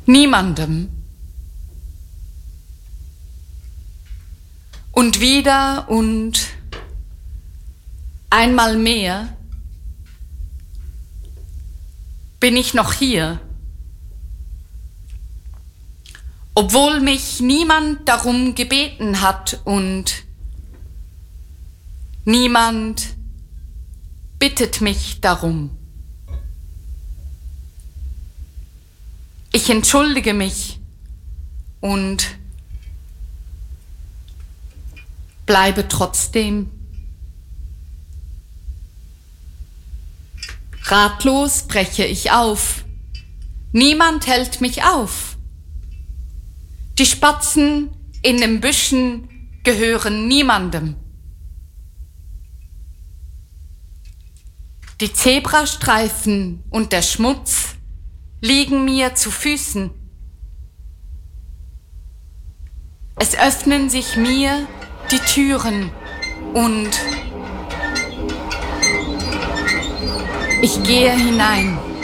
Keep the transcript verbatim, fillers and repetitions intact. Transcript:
Niemandem. Und wieder und einmal mehr bin ich noch hier, obwohl mich niemand darum gebeten hat und niemand bittet mich darum. Ich entschuldige mich und bleibe trotzdem. Ratlos breche ich auf. Niemand hält mich auf. Die Spatzen in den Büschen gehören niemandem. Die Zebrastreifen und der Schmutz liegen mir zu Füßen. Es öffnen sich mir die Türen und ich gehe hinein.